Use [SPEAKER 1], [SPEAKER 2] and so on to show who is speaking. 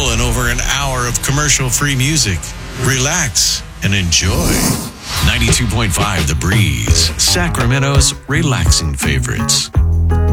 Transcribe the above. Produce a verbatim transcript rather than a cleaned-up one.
[SPEAKER 1] full and over an hour of commercial-free music. Relax and enjoy. ninety-two point five The Breeze, Sacramento's relaxing favorites.